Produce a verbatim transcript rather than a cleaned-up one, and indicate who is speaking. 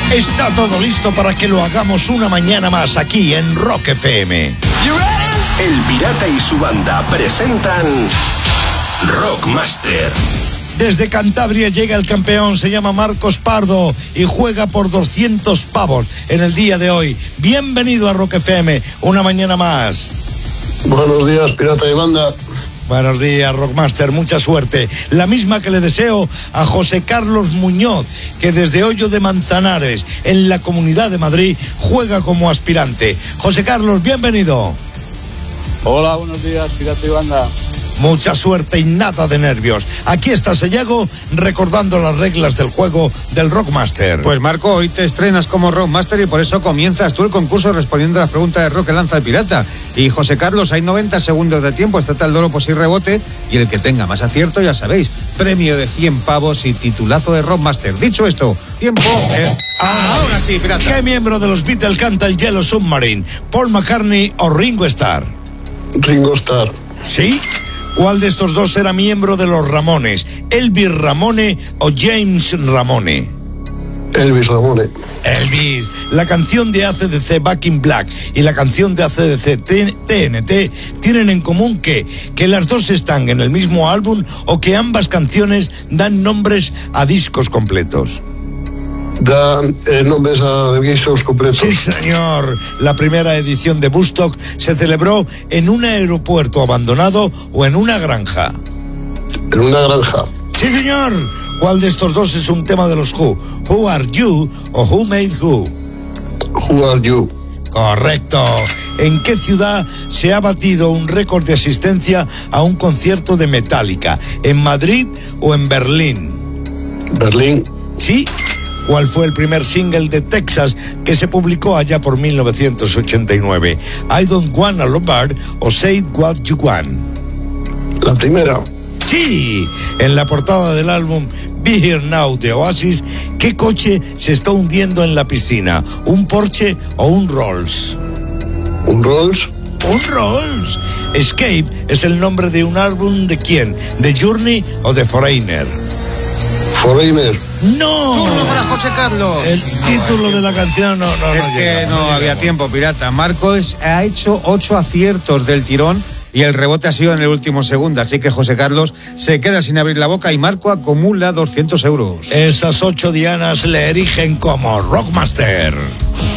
Speaker 1: Está todo listo para que lo hagamos una mañana más aquí en Rock F M.
Speaker 2: El Pirata y su banda presentan Rockmaster.
Speaker 1: Desde Cantabria llega el campeón, se llama Marcos Pardo y juega por doscientos pavos en el día de hoy. Bienvenido a Rock F M, una mañana más.
Speaker 3: Buenos días, Pirata y banda.
Speaker 1: Buenos días, Rockmaster, mucha suerte. La misma que le deseo a José Carlos Muñoz, que desde Hoyo de Manzanares, en la Comunidad de Madrid, juega como aspirante. José Carlos, bienvenido.
Speaker 4: Hola, buenos días, Pirata y banda.
Speaker 1: Mucha suerte y nada de nervios. Aquí está Sayago recordando las reglas del juego del Rockmaster.
Speaker 5: Pues Marco, hoy te estrenas como Rockmaster y por eso comienzas tú el concurso respondiendo a las preguntas de rock que lanza el pirata. Y José Carlos, hay noventa segundos de tiempo, está tal dolo por si rebote y el que tenga más acierto, ya sabéis, premio de cien pavos y titulazo de Rockmaster. Dicho esto, tiempo... Eh, ahora sí, pirata.
Speaker 1: ¿Qué miembro de los Beatles canta el Yellow Submarine? ¿Paul McCartney o Ringo Starr?
Speaker 3: Ringo Starr.
Speaker 1: ¿Sí? ¿Cuál de estos dos era miembro de los Ramones? ¿Elvis Ramone o James Ramone?
Speaker 3: Elvis Ramone.
Speaker 1: Elvis. La canción de A C D C Back in Black y la canción de A C D C T N T tienen en común que, que las dos están en el mismo álbum o que ambas canciones dan nombres a discos completos.
Speaker 3: Dan eh, nombres a discos completos.
Speaker 1: Sí, señor. La primera edición de Woodstock se celebró en un aeropuerto abandonado o en una granja.
Speaker 3: En una granja.
Speaker 1: Sí, señor. ¿Cuál de estos dos es un tema de los Who? ¿Who Are You o Who Made Who?
Speaker 3: Who Are You?
Speaker 1: Correcto. ¿En qué ciudad se ha batido un récord de asistencia a un concierto de Metallica? ¿En Madrid o en Berlín?
Speaker 3: Berlín.
Speaker 1: ¿Sí? ¿Cuál fue el primer single de Texas que se publicó allá por mil novecientos ochenta y nueve? I Don't Wanna Love o Say What You Want.
Speaker 3: La primera.
Speaker 1: Sí, en la portada del álbum Be Here Now de Oasis, ¿qué coche se está hundiendo en la piscina? ¿Un Porsche o un Rolls?
Speaker 3: ¿Un Rolls?
Speaker 1: ¡Un Rolls! Escape es el nombre de un álbum ¿de quién? ¿De Journey o de Foreigner?
Speaker 3: Foreigner.
Speaker 1: ¡No!
Speaker 5: Turno para José Carlos.
Speaker 1: El título de la canción no, no,
Speaker 5: Es
Speaker 1: no
Speaker 5: que
Speaker 1: llega,
Speaker 5: no,
Speaker 1: no
Speaker 5: había
Speaker 1: llegamos.
Speaker 5: tiempo, pirata. Marcos ha hecho ocho aciertos del tirón y el rebote ha sido en el último segundo. Así que José Carlos se queda sin abrir la boca y Marco acumula doscientos euros.
Speaker 1: Esas ocho dianas le erigen como Rockmaster.